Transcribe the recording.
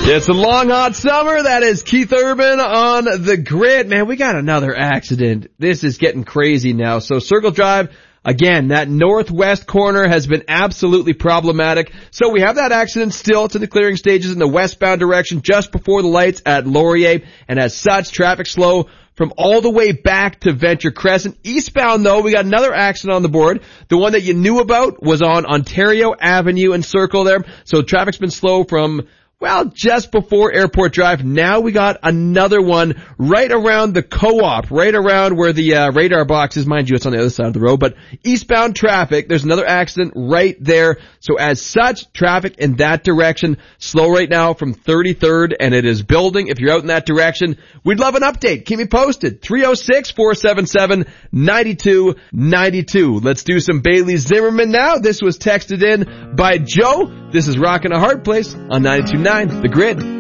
It's a long, hot summer. That is Keith Urban on the grid. Man, we got another accident. This is getting crazy now. So Circle Drive, again, that northwest corner has been absolutely problematic. So we have that accident still. It's in the clearing stages in the westbound direction just before the lights at Laurier. And as such, traffic slow from all the way back to Venture Crescent. Eastbound, though, we got another accident on the board. The one that you knew about was on Ontario Avenue and Circle there. So traffic's been slow from, well, just before Airport Drive. Now we got another one right around the Co-op, right around where the radar box is. Mind you, it's on the other side of the road, but eastbound traffic, there's another accident right there. So as such, traffic in that direction slow right now from 33rd, and it is building. If you're out in that direction, we'd love an update. Keep me posted. 306-477-9292. Let's do some Bailey Zimmerman now. This was texted in by Joe. This is Rockin' a Hard Place on 92.9 The Grid.